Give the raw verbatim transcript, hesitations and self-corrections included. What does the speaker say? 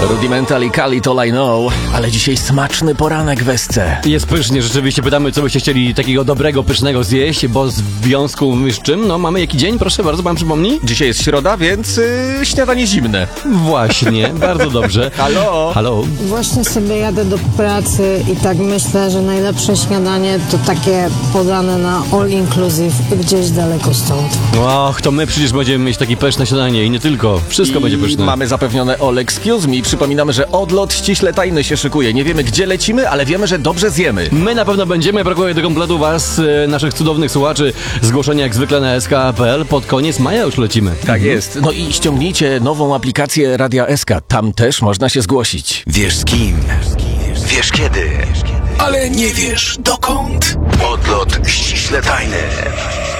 Rudimental i Kali to I know, ale dzisiaj smaczny poranek w S C. Jest pysznie, rzeczywiście pytamy, co byście chcieli takiego dobrego, pysznego zjeść, bo w związku z czym, no mamy jaki dzień, proszę bardzo, pan przypomni? Dzisiaj jest środa, więc yy, śniadanie zimne. Właśnie, bardzo dobrze. Halo? Halo? Właśnie sobie jadę do pracy i tak myślę, że najlepsze śniadanie to takie podane na all inclusive gdzieś daleko stąd. Och, to my przecież będziemy mieć takie pyszne śniadanie i nie tylko. Wszystko I będzie pyszne. mamy zapewnione all excuse me. Przypominamy, że odlot ściśle tajny się szykuje. Nie wiemy, gdzie lecimy, ale wiemy, że dobrze zjemy. My na pewno będziemy, brakuje do kompletu was, e, naszych cudownych słuchaczy. Zgłoszenia jak zwykle na S K kropka P L. Pod koniec maja już lecimy. Tak jest. No i ściągnijcie nową aplikację Radia S K. Tam też można się zgłosić. Wiesz z kim, wiesz kiedy, ale nie wiesz dokąd. Odlot ściśle tajny.